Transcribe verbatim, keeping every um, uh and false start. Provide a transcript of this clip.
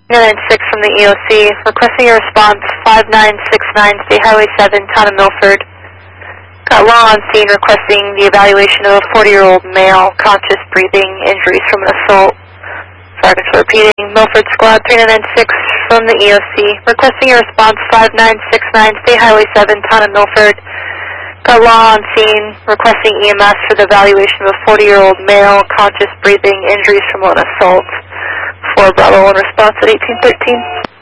nine nine six from the E O C, requesting a response five nine six nine State Highway seven, Town of Milford. Got law on scene requesting the evaluation of a forty-year-old male, conscious breathing, injuries from an assault. Sorry for repeating. Milford Squad three nine nine six from the E O C, requesting a response five nine six nine State Highway seven, Town of Milford. Got law on scene requesting E M S for the evaluation of a forty-year-old male, conscious breathing, injuries from an assault. four Bravo in response at eighteen thirteen.